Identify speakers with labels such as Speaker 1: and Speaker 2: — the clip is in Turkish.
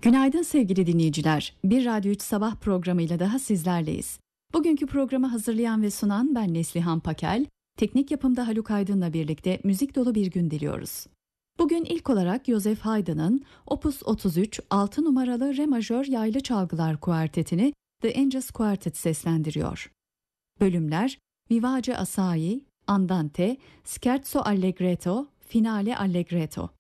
Speaker 1: Günaydın sevgili dinleyiciler. Bir Radyo 3 Sabah programıyla daha sizlerleyiz. Bugünkü programı hazırlayan ve sunan ben Neslihan Pakel. Teknik yapımda Haluk Aydın'la birlikte müzik dolu bir gün diliyoruz. Bugün ilk olarak Joseph Haydn'ın Opus 33 6 numaralı Re majör yaylı çalgılar kuartetini The Angels Quartet seslendiriyor. Bölümler Vivace Assai, Andante, Scherzo Allegretto, Finale Allegretto.